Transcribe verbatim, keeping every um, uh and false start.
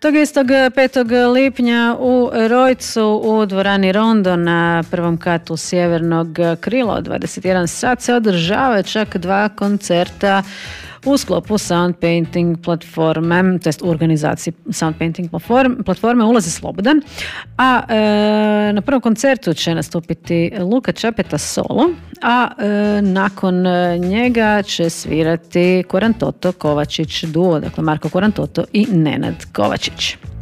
Tog istog petog lipnja u Rojcu u dvorani Rondo na prvom katu sjevernog krila od dvadeset jedan sat se održava čak dva koncerta u sklopu Sound Painting platforme, to jest u organizaciji Sound Painting platforme Ulazi slobodan, a e, na prvom koncertu će nastupiti Luka Čapeta solo, a e, nakon njega će svirati Korantoto Kovačić duo, dakle Marko Korantoto i Nenad Kovačić.